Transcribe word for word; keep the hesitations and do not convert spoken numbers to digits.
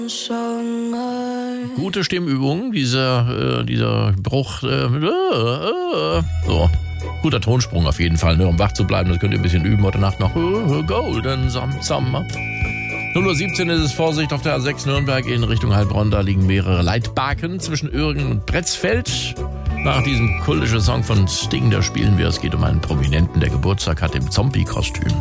Gute Stimmübung, dieser, äh, dieser Bruch. Äh, äh, so. Guter Tonsprung auf jeden Fall, ne, um wach zu bleiben. Das könnt ihr ein bisschen üben heute Nacht noch. Uh, Golden Summer. null Uhr siebzehn ist es, Vorsicht auf der A sechs Nürnberg in Richtung Heilbronn. Da liegen mehrere Leitbaken zwischen Uerdingen und Pretzfeld. Nach diesem kultischen Song von Sting, da spielen wir. Es geht um einen Prominenten, der Geburtstag hat im Zombie-Kostüm.